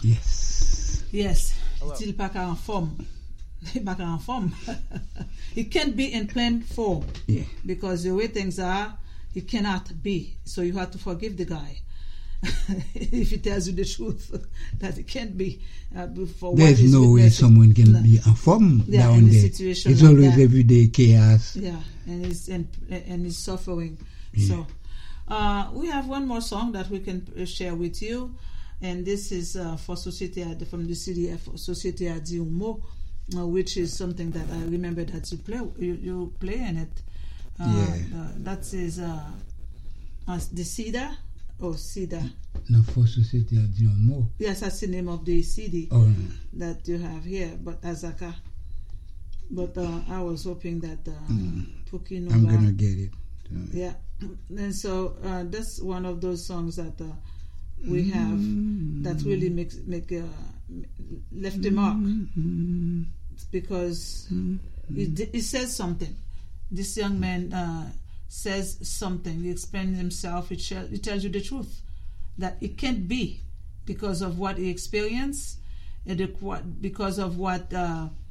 Yes. Yes. Still pas en forme. Back en forme. It can't be in plain form. Yeah. Because the way things are, it cannot be. So you have to forgive the guy. If he tells you the truth, that it can't be. There's no way someone can be in form down there. It's like always everyday chaos. Yeah, and he's suffering. Yeah. So we have one more song that we can share with you, and this is for Société from the CDF Société à Diumo, which is something that I remember that you play in it. That is the Cedar. Oh, Cedar. No, for Société à Diumo. Yes, that's the name of the CD that you have here, but Azaka. But I was hoping that Pukinova. I'm gonna get it. Yeah, and so that's one of those songs that we have that really left a mark, because it says something. This young man says something. He explains himself. He tells you the truth that it can't be because of what he experienced, and because of what